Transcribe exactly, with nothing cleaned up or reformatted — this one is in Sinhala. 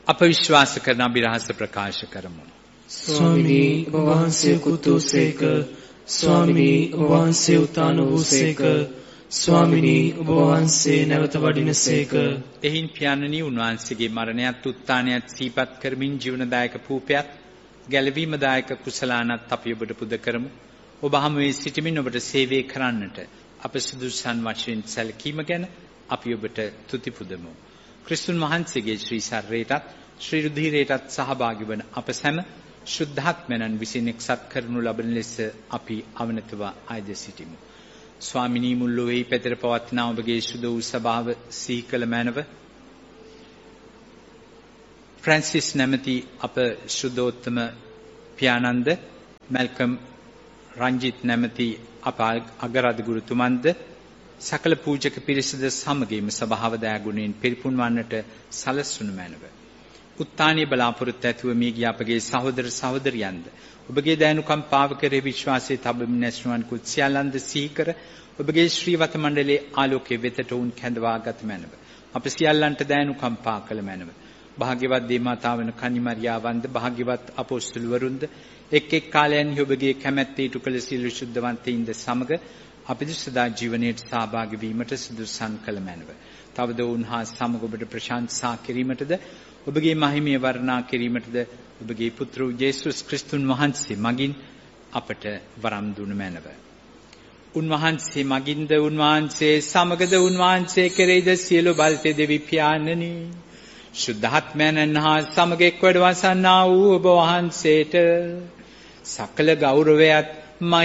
අප විශ්වාස කරන අභිරහස ප්‍රකාශ කරමු. ස්වාමිනී ඔබ වහන්සේ කුතුසේක, ස්වාමිනී ඔබ වහන්සේ උතාන වූසේක, ස්වාමිනී ඔබ වහන්සේ නැවත වඩිනසේක. එහින් පියාණනි උන්වහන්සේගේ මරණයත් උත්ථානයත් සිහිපත් කරමින් ජීවනදායක පූපයත් ගැලවීමදායක කුසලානත් අපි ඔබට පුද කරමු. ඔබ හමුවේ සිටමින් ඔබට සේවය කරන්නට අප සුදුසුසන් වශයෙන් සැලකීම ගැන අපි ඔබට තුති පුදමු. ක්‍රිස්තුන් වහන්සේගේ ශ්‍රී ශරීරයටත් ශ්‍රී රුධිරයටත් සහභාගී වන අප සැම ශුද්ධාත්මයන් විසින් එක්සත් කරනු ලබන ලෙස අපි අවනතව ආයද සිටිමු. ස්වාමිනී මුල්ලොවෙහි පැතර පවත්නා ඔබගේ සුද වූ සභාව සිහි කළ මැනව ෆ්‍රැන්සිස් නැමැති අප ශුද්ධෝත්තම පියාණන්ද, මැල්කම් රංජිත් නැමැති අප අගරාධ ගුරුතුමන්ද, සකල පූජක පිරිසද සමගින්ම සභාව දයාගුණයෙන් පිරිපුන් වන්නට සලස්වනු මැනව. උත්ථානීය බලාපොරොත්තු ඇතුව මිය ගිය අපගේ සහෝදර සහෝදරියන්ද ඔබගේ දයනුකම්පාව කෙරෙහි විශ්වාසයේ තබමින් නැසුවන් කුත් සියල්ලන්ද සිහි කර ඔබගේ ශ්‍රීවත මණ්ඩලයේ ආලෝකයේ වෙතට උන් කැඳවාගත් මැනව. අප සියල්ලන්ට දයනුකම්පා කළ මැනව. භාග්‍යවත් දේ මාතාවන කන්නිමරියාවන්ද, භාග්‍යවත් අපොස්තුලවරුන්ද, එක් එක් කාලයන්හි ඔබගේ කැමැත්තේ ඉටු කළ සියලු ශුද්ධවන්තයින්ද සමග අපිට සදා ජීවනයේ සහභාගී වීමට සුදුසුසන් කළ මැනව. තවද උන්හා සමග ඔබට ප්‍රශංසා කිරීමටද, ඔබගේ මහිමය වර්ණනා කිරීමටද ඔබගේ පුත්‍ර යේසුස් ක්‍රිස්තුන් වහන්සේ මගින් අපට වරම් දුන මැනව. උන්වහන්සේ මගින්ද, උන්වහන්සේ සමගද, උන්වහන්සේ කෙරෙහිද සියලු බලතේ දෙවි පියාණනි, ශුද්ධාත්මයන් හා සමග එක්වඩ වසන්නා වූ ඔබ වහන්සේට සකල ගෞරවයත්